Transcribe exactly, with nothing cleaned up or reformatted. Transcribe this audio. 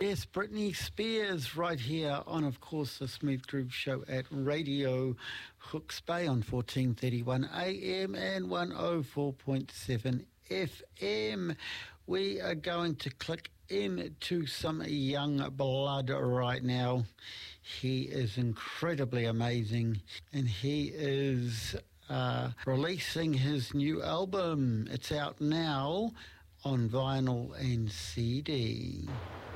Yes, Britney Spears right here on, of course, the Smooth Groove Show at Radio Hawke's Bay on fourteen thirty-one A M and one oh four point seven F M. We are going to click into some young blood right now. He is incredibly amazing, and he is uh, releasing his new album. It's out now on vinyl and C D.